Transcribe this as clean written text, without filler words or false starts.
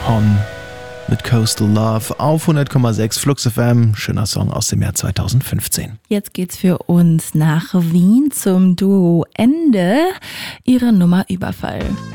Hon mit Coastal Love auf 100,6 Flux FM. Schöner Song aus dem Jahr 2015. Jetzt geht's für uns nach Wien zum Duo Ende. Ihre Nummer Überfall.